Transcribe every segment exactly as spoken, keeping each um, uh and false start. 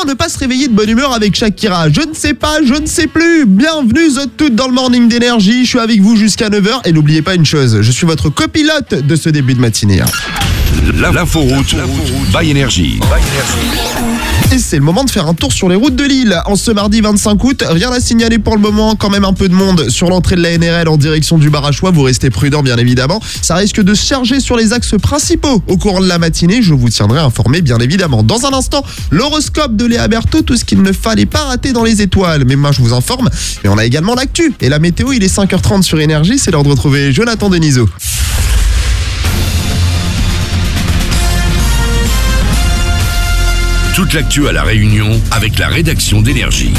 ne pas se réveiller de bonne humeur avec Shakira? Je ne sais pas, je ne sais plus. Bienvenue toutes dans le Morning d'Énergie. Je suis avec vous jusqu'à neuf heures et n'oubliez pas une chose, je suis votre copilote de ce début de matinée. L'inforoute by Énergie. Et c'est le moment de faire un tour sur les routes de l'île. En ce mardi vingt-cinq août, rien à signaler pour le moment, quand même un peu de monde sur l'entrée de la N R L en direction du bar à choix. Vous restez prudents bien évidemment. Ça risque de se charger sur les axes principaux au cours de la matinée. Je vous tiendrai informé bien évidemment. Dans un instant, l'horoscope de Léa Berthaud, tout ce qu'il ne fallait pas rater dans les étoiles. Mais moi je vous informe, mais on a également l'actu. Et la météo, il est cinq heures trente sur Énergie, c'est l'heure de retrouver Jonathan Denisot. Toute l'actu à La Réunion avec la rédaction d'Énergie.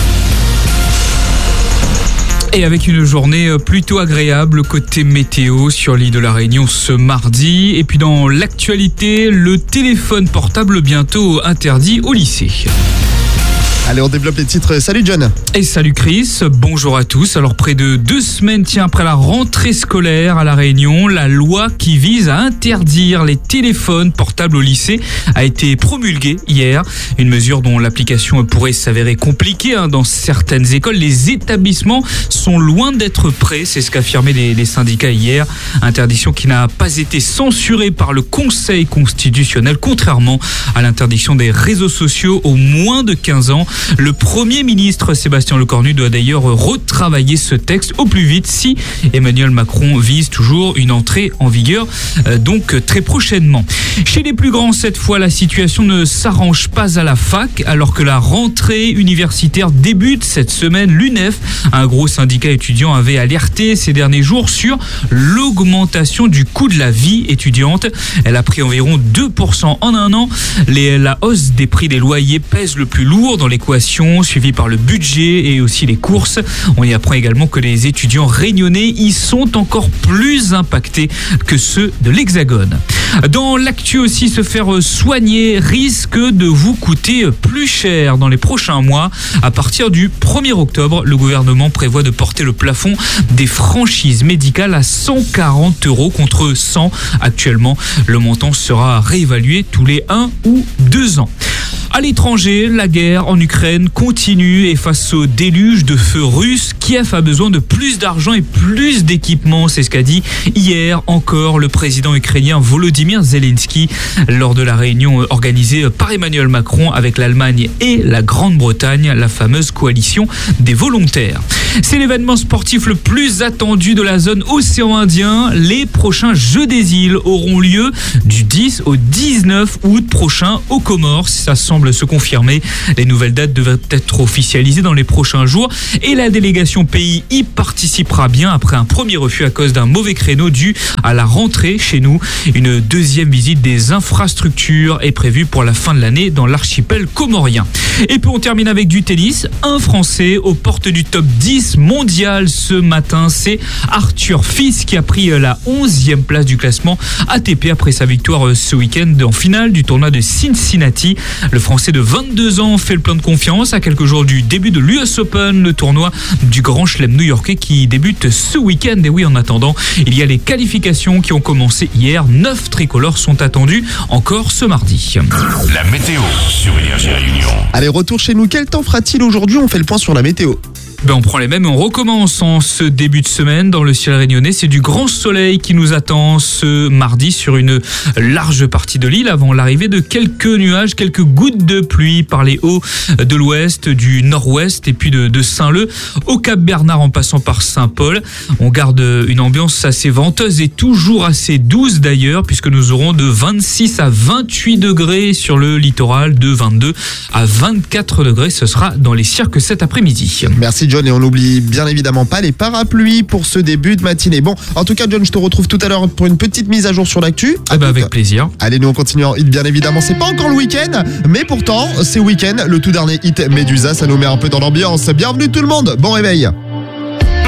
Et avec une journée plutôt agréable côté météo sur l'île de la Réunion ce mardi. Et puis dans l'actualité, le téléphone portable bientôt interdit au lycée. Allez, on développe les titres. Salut John. Et salut Chris, bonjour à tous. Alors près de deux semaines, tiens, après la rentrée scolaire à La Réunion, la loi qui vise à interdire les téléphones portables au lycée a été promulguée hier. Une mesure dont l'application pourrait s'avérer compliquée hein, dans certaines écoles. Les établissements sont loin d'être prêts, c'est ce qu'affirmaient les, les syndicats hier. Interdiction qui n'a pas été censurée par le Conseil constitutionnel, contrairement à l'interdiction des réseaux sociaux aux moins de quinze ans. Le Premier ministre Sébastien Lecornu doit d'ailleurs retravailler ce texte au plus vite si Emmanuel Macron vise toujours une entrée en vigueur euh, donc très prochainement. Chez les plus grands, cette fois, la situation ne s'arrange pas à la fac alors que la rentrée universitaire débute cette semaine. L'U N E F, un gros syndicat étudiant, avait alerté ces derniers jours sur l'augmentation du coût de la vie étudiante. Elle a pris environ deux pour cent en un an. Les, la hausse des prix des loyers pèse le plus lourd dans l'équation, suivi par le budget et aussi les courses. On y apprend également que les étudiants réunionnais y sont encore plus impactés que ceux de l'Hexagone. Dans l'actu aussi, se faire soigner risque de vous coûter plus cher dans les prochains mois. À partir du premier octobre, le gouvernement prévoit de porter le plafond des franchises médicales à cent quarante euros contre cent actuellement. Le montant sera réévalué tous les un ou deux ans. À l'étranger, la guerre en Ukraine continue et face au déluge de feux russes, Kiev a besoin de plus d'argent et plus d'équipements. C'est ce qu'a dit hier encore le président ukrainien Volodymyr Zelensky lors de la réunion organisée par Emmanuel Macron avec l'Allemagne et la Grande-Bretagne, la fameuse coalition des volontaires. C'est l'événement sportif le plus attendu de la zone océan Indien. Les prochains Jeux des îles auront lieu du dix au dix-neuf août prochain aux Comores. Ça semble se confirmer. Les nouvelles dates devraient être officialisées dans les prochains jours et la délégation pays y participera bien après un premier refus à cause d'un mauvais créneau dû à la rentrée chez nous. Une deuxième visite des infrastructures est prévue pour la fin de l'année dans l'archipel comorien. Et puis on termine avec du tennis. Un Français aux portes du top dix mondial ce matin, c'est Arthur Fils qui a pris la onzième place du classement A T P après sa victoire ce week-end en finale du tournoi de Cincinnati. Le Français de vingt-deux ans fait le plein de confiance à quelques jours du début de l'U S Open, le tournoi du Grand Chelem new-yorkais qui débute ce week-end. Et oui, en attendant, il y a les qualifications qui ont commencé hier. Neuf tricolores sont attendus encore ce mardi. La météo sur Énergie Réunion. Allez, retour chez nous. Quel temps fera-t-il aujourd'hui? On fait le point sur la météo. Ben on prend les mêmes et on recommence en ce début de semaine dans le ciel réunionnais. C'est du grand soleil qui nous attend ce mardi sur une large partie de l'île avant l'arrivée de quelques nuages, quelques gouttes de pluie par les hauts de l'ouest, du nord-ouest et puis de, de Saint-Leu au Cap-Bernard en passant par Saint-Paul. On garde une ambiance assez venteuse et toujours assez douce d'ailleurs puisque nous aurons de vingt-six à vingt-huit degrés sur le littoral, de vingt-deux à vingt-quatre degrés. Ce sera dans les cirques cet après-midi. Merci John, et on n'oublie bien évidemment pas les parapluies pour ce début de matinée. Bon, en tout cas John, je te retrouve tout à l'heure pour une petite mise à jour sur l'actu. Ah bah avec plaisir. Allez, nous on continue en hit bien évidemment. C'est pas encore le week-end, mais pourtant c'est week-end. Le tout dernier hit Médusa, ça nous met un peu dans l'ambiance. Bienvenue tout le monde, bon réveil.